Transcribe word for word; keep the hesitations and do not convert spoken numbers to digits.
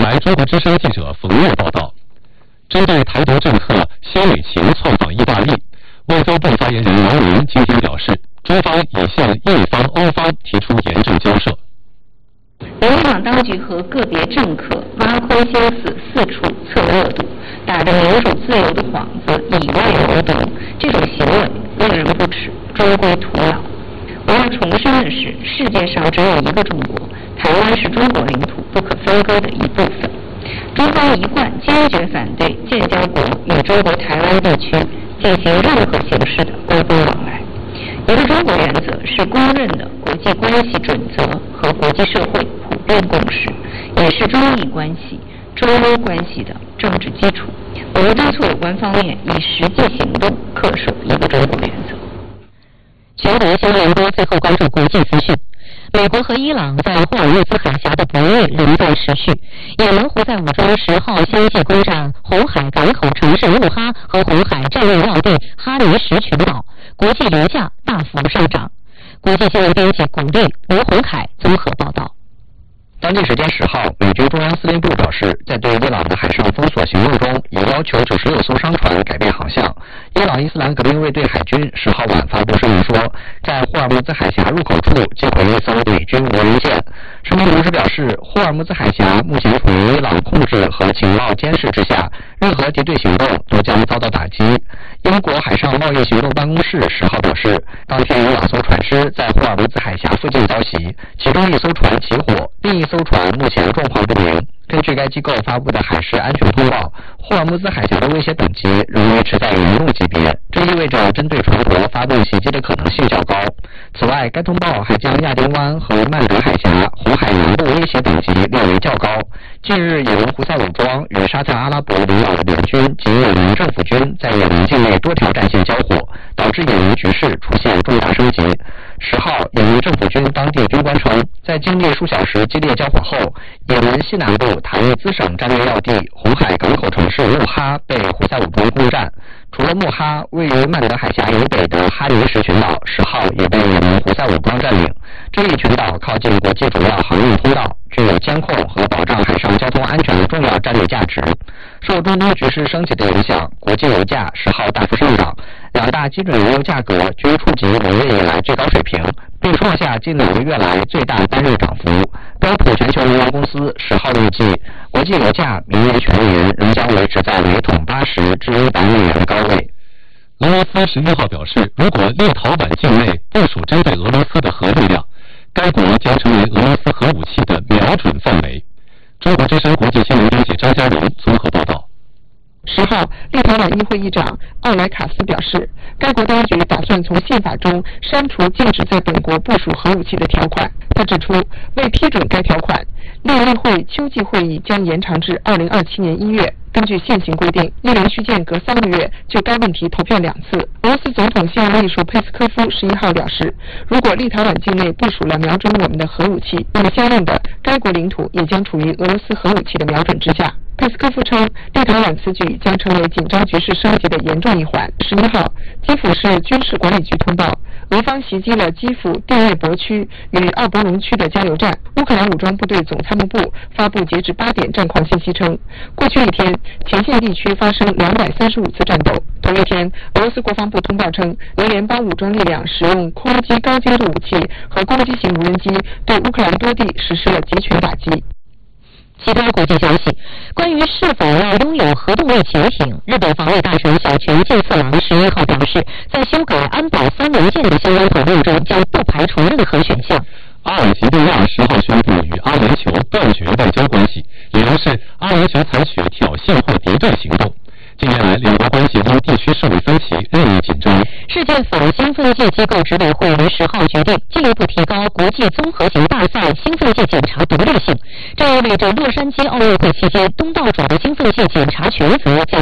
来中国之声记者冯月报道，针对台独政客肖美琴窜访意大利，外交部发言人王林今天表示，中方已向印方、欧方提出严正交涉。 民进党当局和个别政客挖空心思，四处蹭热度，打着民主自由的幌子，以外谋独，这种行为令人不齿，终归徒劳。我要重申的是，世界上只有一个中国，台湾是中国领土不可分割的一部分。中方一贯坚决反对建交国与中国台湾地区进行任何形式的沟通往来。一个中国原则是公认的国际关系准则和国际社会普遍共识，也是中印关系、中欧关系的政治基础。我们敦促有关方面以实际行动恪守一个中国原则。全国新闻联播最后关注国际资讯。美国和伊朗在霍尔木兹海峡的博弈仍在持续。也门胡塞武装十号相继攻占红海港口城市穆哈和红海战略要地哈尼什群岛，国际油价大幅上涨。国际新闻编辑巩俐、刘洪凯综合报道。 当地时间十号，美军中央司令部表示，在对伊朗的海上封锁行动中，已要求九十六艘商船改变航向。伊朗伊斯兰革命卫队海军十号晚发布声明说，在霍尔木兹海峡入口处击毁一艘美军无人舰。声明同时表示，霍尔木兹海峡目前处于伊朗控制和情报监视之下，任何敌对行动都将遭到打击。英国海上贸易行动办公室十号表示，当天有两艘船只在霍尔木兹海峡附近遭袭，其中一艘船起火，另一艘船目前状况不明。根据该机构发布的海事安全通报，霍尔木兹海峡的威胁等级仍维持在严重级别，这意味着针对船舶发动袭击的可能性较高。此外，该通报还将亚丁湾和曼德海峡、红海南部威胁等级列为较高。近日，也门胡塞武装与沙特阿拉伯领导的联军及也门政府军在也门境内多条战线交火，导致也门局势出现重大升级。十号，也门政府军当地军官称，在经历数小时激烈交火后，也门西南部塔伊兹省战略要地红海港口城市穆哈被胡塞武装攻占。除了穆哈，位于曼德海峡以北的哈尼什群岛十号也被也门胡塞武装占领。这一群岛靠近国际主要航运通道，具有监控和保障海上交通安全的重要战略价值。受中东局势升级的影响，国际油价十号大幅上涨，两大基准原油价格均触及五月以来最高水平，并创下近两个月来最大单日涨幅。标普全球能源公司十号预计，国际油价明年全年仍将维持在每桶八十至一百美元的高位。 俄罗斯十一号表示，如果立陶宛境内部署针对俄罗斯的核力量，该国将成为俄罗斯核武器的瞄准范围。中国之声国际新闻编辑张嘉荣综合报道。 十号，立陶宛议会议长奥莱卡斯表示，该国当局打算从宪法中删除禁止在本国部署核武器的条款。他指出，为批准该条款，立议会秋季会议将延长至二零二七年一月。根据现行规定，一连需间隔三个月就该问题投票两次。俄罗斯总统新闻秘书佩斯科夫十一号表示，如果立陶宛境内部署了瞄准我们的核武器，那么相应的，该国领土也将处于俄罗斯核武器的瞄准之下。佩斯科夫称，立陶宛此举将成为紧张局势升级的严重一环。十一号，基辅市军事管理局通报，俄方袭击了基辅第聂伯区与奥博隆区的加油站。乌克兰武装部队总参谋部发布截至八点战况信息称，过去一天前线地区发生两百三十五次战斗。同一天，俄罗斯国防部通报称，俄联邦武装力量使用空击高精度武器和攻击型无人机对乌克兰多地实施了集权打击。 其他国际消息，关于是否要拥有核动力潜艇，日本防卫大臣小泉进次郎十一号表示，在修改安保三文件的相关讨论中，将不排除任何选项。 阿尔及利亚十号宣布与阿联酋断绝外交关系，理由是阿联酋采取挑衅或敌对行动。近年来，两国关系因地区社会分歧日益紧张。 世界反兴奋剂机构执委会于十号决定进一步提高国际综合型大赛兴奋剂检查独立性，这意味着洛杉矶奥运会期间东道主的兴奋剂检查权责将